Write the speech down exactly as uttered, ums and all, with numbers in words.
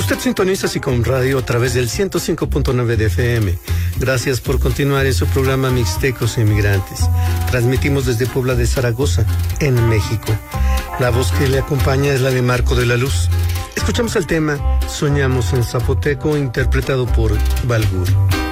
Usted sintoniza Sicom Radio a través del ciento cinco punto nueve de F M. Gracias por continuar en su programa Mixtecos e Inmigrantes. Transmitimos desde Puebla de Zaragoza, en México. La voz que le acompaña es la de Marco de la Luz. Escuchamos el tema Soñamos en Zapoteco, interpretado por Balgur.